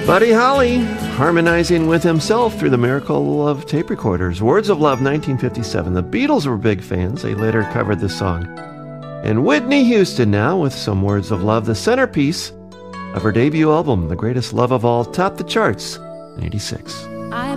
Buddy Holly harmonizing with himself through the miracle of tape recorders. Words of Love, 1957. The Beatles were big fans. They later covered the song. And Whitney Houston now with some Words of Love, the centerpiece of her debut album, The Greatest Love of All, topped the charts in 86.